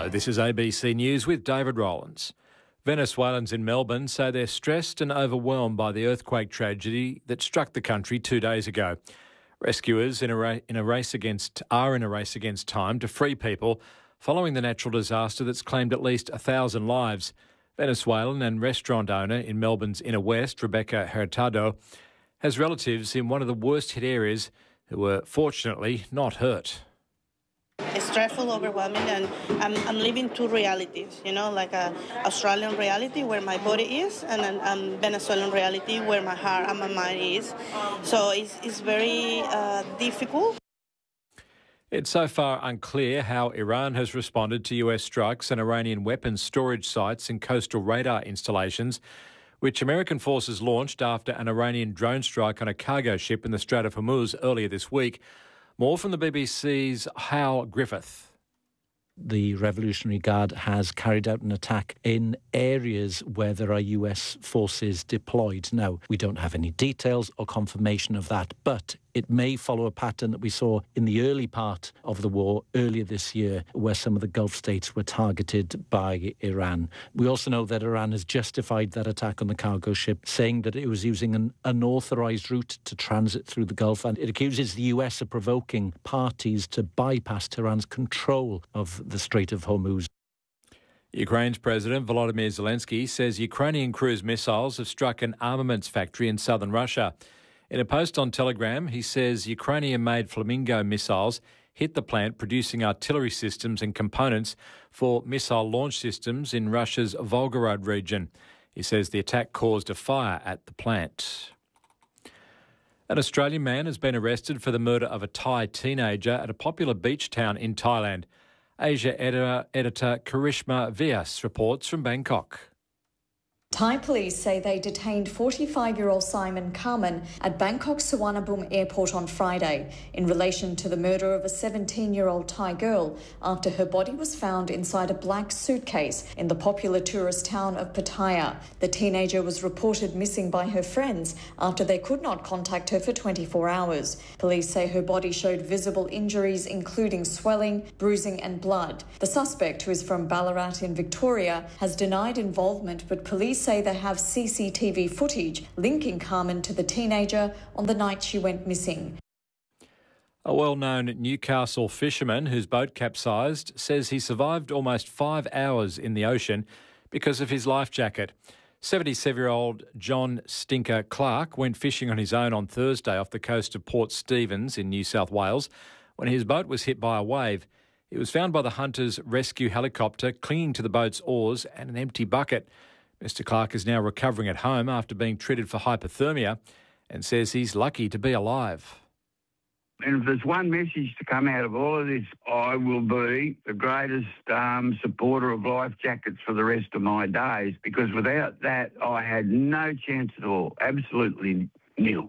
Hello, this is ABC News with David Rowlands. Venezuelans in Melbourne say they're stressed and overwhelmed by the earthquake tragedy that struck the country 2 days ago. Rescuers are in a race against time to free people following the natural disaster that's claimed at least 1,000 lives. Venezuelan and restaurant owner in Melbourne's inner west, Rebecca Hurtado, has relatives in one of the worst hit areas who were fortunately not hurt. It's stressful, overwhelming, and I'm living two realities, like a Australian reality where my body is and a Venezuelan reality where my heart and my mind is. So it's very difficult. It's so far unclear how Iran has responded to US strikes on Iranian weapons storage sites and coastal radar installations, which American forces launched after an Iranian drone strike on a cargo ship in the Strait of Hormuz earlier this week. More from the BBC's Hal Griffith. The Revolutionary Guard has carried out an attack in areas where there are US forces deployed. Now, we don't have any details or confirmation of that, but it may follow a pattern that we saw in the early part of the war earlier this year, where some of the Gulf states were targeted by Iran. We also know that Iran has justified that attack on the cargo ship, saying that it was using an unauthorised route to transit through the Gulf, and it accuses the US of provoking parties to bypass Tehran's control of the Strait of Hormuz. Ukraine's President Volodymyr Zelensky says Ukrainian cruise missiles have struck an armaments factory in southern Russia. In a post on Telegram, he says Ukrainian-made Flamingo missiles hit the plant producing artillery systems and components for missile launch systems in Russia's Volgorod region. He says the attack caused a fire at the plant. An Australian man has been arrested for the murder of a Thai teenager at a popular beach town in Thailand. Asia editor Karishma Vyas reports from Bangkok. Thai police say they detained 45-year-old Simon Carmen at Bangkok's Suvarnabhumi airport on Friday in relation to the murder of a 17-year-old Thai girl after her body was found inside a black suitcase in the popular tourist town of Pattaya. The teenager was reported missing by her friends after they could not contact her for 24 hours. Police say her body showed visible injuries including swelling, bruising and blood. The suspect, who is from Ballarat in Victoria, has denied involvement, but police say they have CCTV footage linking Carmen to the teenager on the night she went missing. A well-known Newcastle fisherman whose boat capsized says he survived almost 5 hours in the ocean because of his life jacket. 77-year-old John Stinker Clark went fishing on his own on Thursday off the coast of Port Stephens in New South Wales when his boat was hit by a wave. He was found by the Hunters rescue helicopter clinging to the boat's oars and an empty bucket. Mr. Clark is now recovering at home after being treated for hypothermia and says he's lucky to be alive. And if there's one message to come out of all of this, I will be the greatest supporter of life jackets for the rest of my days, because without that, I had no chance at all, absolutely nil.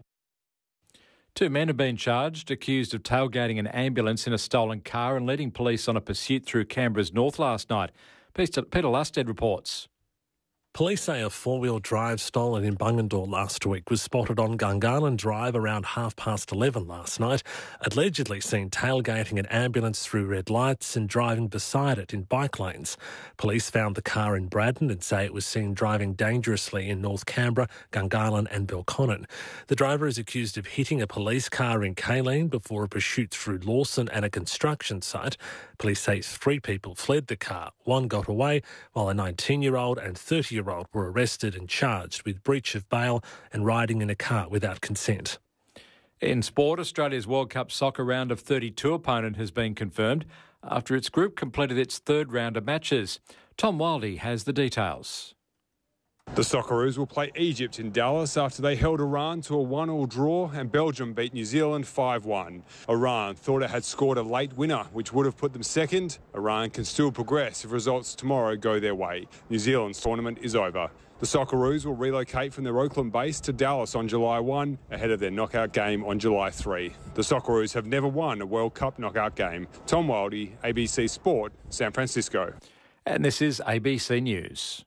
2 men have been charged, accused of tailgating an ambulance in a stolen car and leading police on a pursuit through Canberra's north last night. Peter Lusted reports. Police say a four-wheel drive stolen in Bungendore last week was spotted on Gungahlin Drive around 11:30 last night, allegedly seen tailgating an ambulance through red lights and driving beside it in bike lanes. Police found the car in Braddon and say it was seen driving dangerously in North Canberra, Gungahlin and Belconnen. The driver is accused of hitting a police car in Kaleen before a pursuit through Lawson and a construction site. Police say 3 people fled the car. 1 got away, while a 19-year-old and 30-year-old were arrested and charged with breach of bail and riding in a car without consent. In sport, Australia's World Cup soccer round of 32 opponent has been confirmed after its group completed its third round of matches. Tom Wildey has the details. The Socceroos will play Egypt in Dallas after they held Iran to a 1-1 draw and Belgium beat New Zealand 5-1. Iran thought it had scored a late winner, which would have put them second. Iran can still progress if results tomorrow go their way. New Zealand's tournament is over. The Socceroos will relocate from their Oakland base to Dallas on July 1, ahead of their knockout game on July 3. The Socceroos have never won a World Cup knockout game. Tom Wildey, ABC Sport, San Francisco. And this is ABC News.